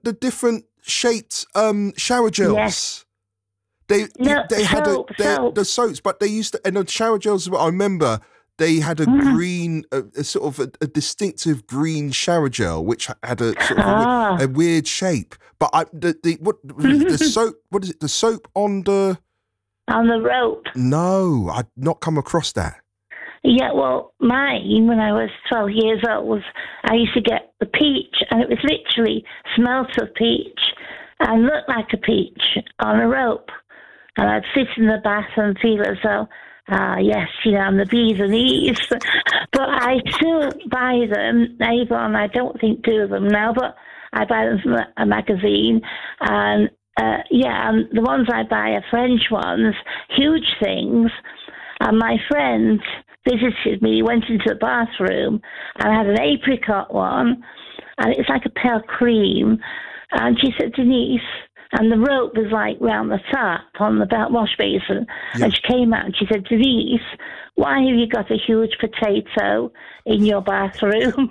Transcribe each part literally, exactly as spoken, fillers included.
the different shaped um, shower gels. Yes. They No, they had soap, a they, soap. the soaps, but they used to and the shower gels as well. I remember they had a Mm. green, a, a sort of a, a distinctive green shower gel, which had a sort of a, Ah. a weird shape. But I the, the what the soap? What is it? The soap on the On the rope. no, I'd not come across that. Yeah, well, mine, when I was twelve years old, was I used to get the peach, and it was literally smelt of peach and looked like a peach on a rope. And I'd sit in the bath and feel as though, ah, yes, you know, I'm the bees and ease. But I still buy them. Avon, I don't think do of them now, but I buy them from a, a magazine. And, uh, yeah, and the ones I buy are French ones, huge things. And my friend visited me, went into the bathroom, and I had an apricot one, and it's like a pale cream. And she said, Denise, and the rope was like round the top on the wash basin. Yeah. And she came out and she said, Denise, why have you got a huge potato in your bathroom?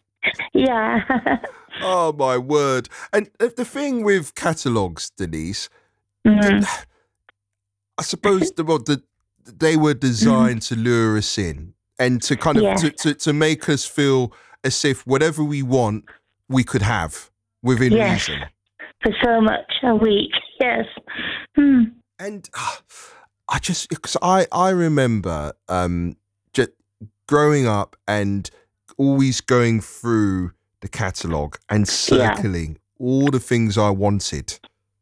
Yeah. Oh my word! And the thing with catalogues, Denise, Mm. the, I suppose the, well, the they were designed to lure us in and to kind of Yes. to, to, to make us feel as if whatever we want we could have within Yes. reason. For so much a week, yes. Hmm. And uh, I just because I I remember um just growing up and always going through the catalogue and circling all the things I wanted,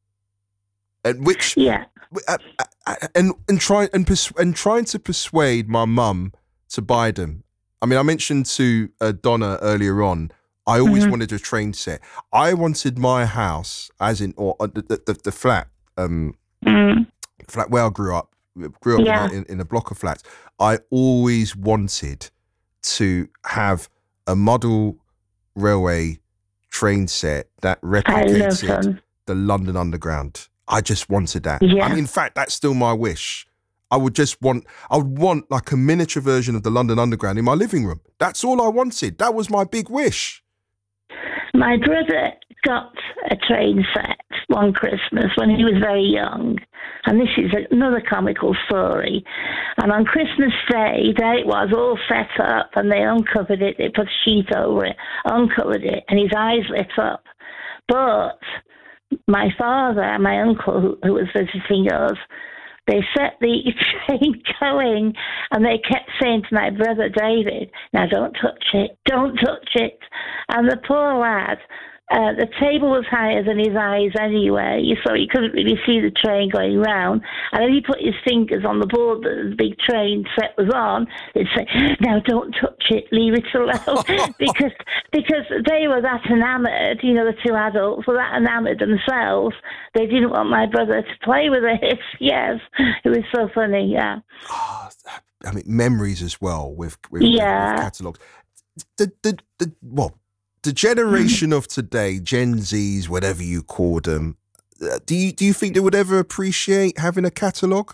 and which Yeah. uh, uh, and and trying and pers- and trying to persuade my mum to buy them. I mean, I mentioned to uh, Donna earlier on. I always Mhm. wanted a train set. I wanted my house, as in or uh, the, the the flat, um, Mm. flat where I grew up. Grew up Yeah. in, a, in, in a block of flats. I always wanted to have a model railway train set that I love replicated them. the London Underground. I just wanted that. Yeah. I mean, in fact, that's still my wish. I would just want, I would want like a miniature version of the London Underground in my living room. That's all I wanted. That was my big wish. My brother got a train set one Christmas when he was very young. And this is another comical story. And on Christmas Day, there it was, all set up, and they uncovered it, they put a sheet over it, uncovered it, and his eyes lit up. But my father and my uncle, who, who was visiting us, they set the train going, and they kept saying to my brother David, now don't touch it, don't touch it. And the poor lad, uh, the table was higher than his eyes anyway, so he couldn't really see the train going round. And then he put his fingers on the board that the big train set was on. They'd say, now don't touch it, leave it alone. because because they were that enamoured, you know, the two adults were that enamoured themselves, they didn't want my brother to play with it. Yes, it was so funny, yeah. Oh, I mean, memories as well with with, Yeah. with, with catalogues. The, the, the, well, the generation of today, Gen Zs, whatever you call them, uh, do you do you think they would ever appreciate having a catalogue?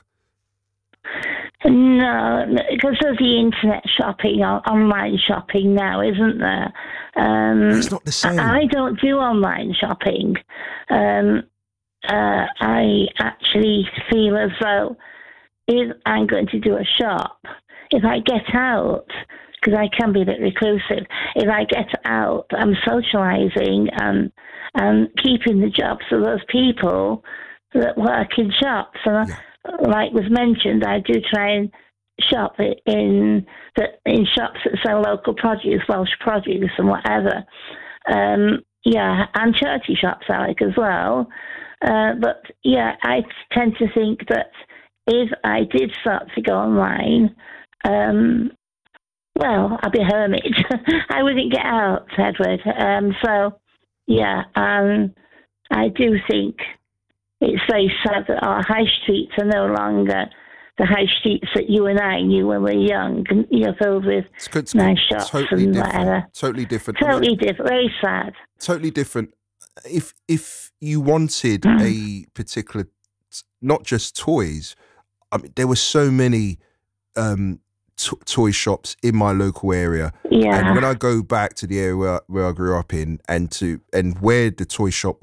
No, because there's the internet shopping, o- online shopping now, isn't there? Um, It's not the same. I don't do online shopping. Um, uh, I actually feel as though if I'm going to do a shop, if I get out, because I can be a bit reclusive, if I get out, I'm socialising and, and keeping the jobs of those people that work in shops. And Yeah. like was mentioned, I do try and shop in the, in shops that sell local produce, Welsh produce and whatever. Um, yeah, and charity shops I like as well. Uh, but yeah, I tend to think that if I did start to go online, um, well, I'd be a hermit. I wouldn't get out, Edward. Um, so, yeah, um, I do think it's very sad that our high streets are no longer the high streets that you and I knew when we were young, and, you know, filled with It's, it's nice shops totally and different. whatever. Totally different. I mean, Totally different. Very sad. totally different. If if you wanted Mm. a particular, not just toys, I mean, there were so many um, t- toy shops in my local area, Yeah. and when I go back to the area where, where I grew up in, and to and where the toy shop